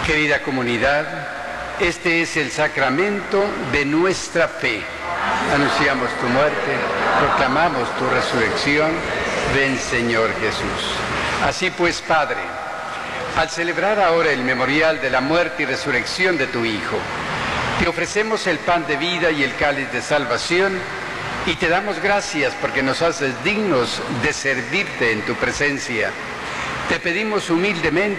Querida comunidad, este es el sacramento de nuestra fe. Anunciamos tu muerte, proclamamos tu resurrección. Ven, Señor Jesús. Así pues, Padre, al celebrar ahora el memorial de la muerte y resurrección de tu Hijo, te ofrecemos el pan de vida y el cáliz de salvación y te damos gracias porque nos haces dignos de servirte en tu presencia. Te pedimos humildemente